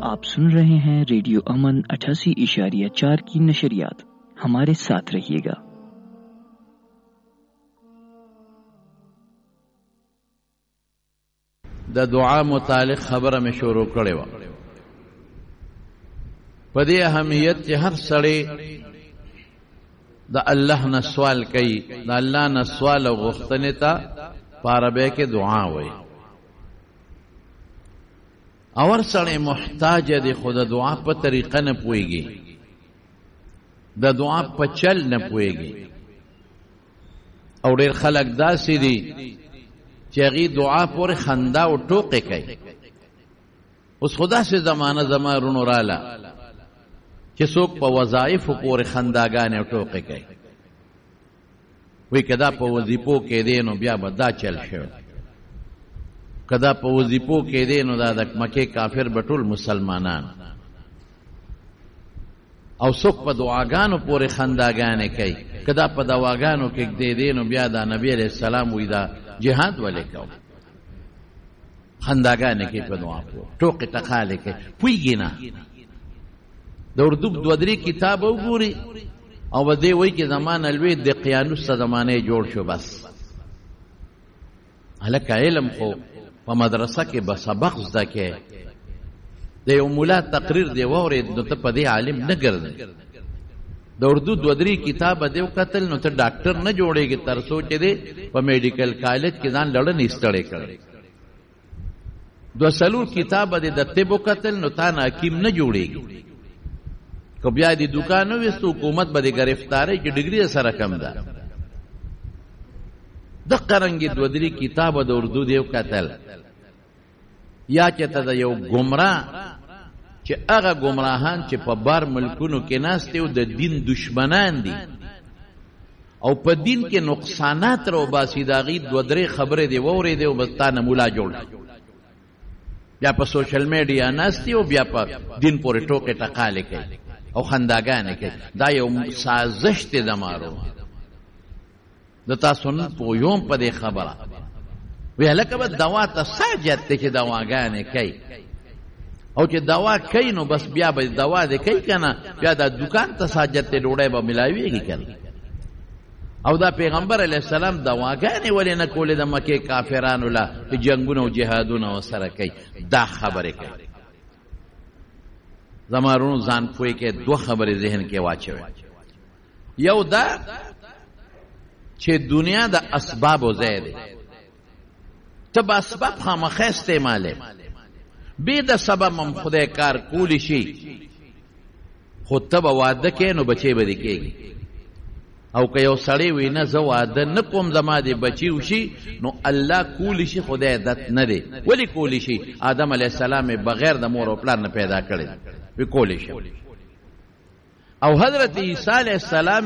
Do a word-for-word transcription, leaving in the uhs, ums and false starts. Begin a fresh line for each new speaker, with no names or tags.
आप सुन रहे हैं रेडियो अमन अठासी इशारिया चार की नशरियात। हमारे साथ रहिएगा।
د دعا متعلق خبره مې شروع کړې و. په دې اهمیت چې هر سړی د الله نه سوال کوي، د الله نه سوال او غوښتنې ته په عربی کې دعا وایي. اور سړی محتاج دی، خو د دعا په طریقه نه پوهېږي، د دعا په چل نه پوهېږي. او ډېر خلک داسې دي چې هغې دعا پورې خندا او ټوقې کوي. اوس خو داسې زمانه زما رونو راله چې څوک په وظایفو پورې خنداګانې او ټوقې کوي. وایي که دا په وظیفو کې دی نو بیا به دا چل شوی، که دا په وظیفو کې دی نو دا د مکې کافر به ټول مسلمانان. او څوک په دعاګانو پورې خنداګانې کوي، که دا په دواګانو کې دی دی نو بیا دا نبی علیہ السلام وایي دا جهاد ولې کوو. خنداګانې کوي په دعا پورې، ټوقې ټقالې کوي، پوهېږي نه. د اردو دوه درې کتاب وګوري او به دې وایي چې زما نه لوی د قیانوس زمانه جوړ شو. بس هلکه علم خو په مدرسه کې به سبق زده کې، د یو مولا تقریر دی واورېد نو ته په دې عالم نه ګرځې. د اردو دوه درې کتاب به دې وکتل نو ته ډاکټر نه جوړېږي تر څو چې دې په میډیکل کالج کې ځان لړنې ستړی کړی. دوه څلور کتاب به دې د طب وکتل نو تا نه حکیم نه جوړېږي. که بیا دې دوکان وویستو حکومت به دې ګرفتارۍ چې ډګري سره کم ده. دقه رنګې دوه درې کتابه د اردو دی وکتل. یا چې ته د یو ګمراه چې هغه ګمراهان چې په بار ملکونو کې ناست دي او د دین دشمنان دي او په دین کې نقصانات را وباسي، د هغې دوه درې خبرې دې واورېدې او بس تا نه ملا جوړ شي. بیا په سوشل میډیا ناست دي او بیا په دین پورې ټوکې ټقالې کوي او خنداګانې کوي. دا یو سازش دی د مارو. د تاسو نه پوهیږم په دې خبره. وی هلکه به دوا ته ساجت دی چې دواګانې کوي، او چې دوا کوي نو بس بیا به دوا دې کوي که نه، بیا دا دوکان ته ساجت دی ډوډۍ به ملاویږي که نه. او دا پیغمبر علیه السلام دواګانې ولې نه کولې د مکې کافرانو له چې جنګونه او جهادونه ورسره کوي؟ دا خبرې کوي. زما رونو ځان پوهې کې دوه خبرې ذهن کې واچوي. یو دا چې دنیا د اسبابو ځای دی، ته به اسباب خامخا استعمالې، بې د سبب هم خدای کار کولی شي، خو ته به واده کې نو بچی به دې کېږي. او که یو سړی وي نه زه واده نه کوم زما دې بچي وشي، نو الله کولی شي، خدای عادت نه دی. ولې کولی شي؟ آدم علیه السلام بغیر د مور او پلار نه پیدا کړی، وی کولی شي. او حضرت عیسی علیه السلام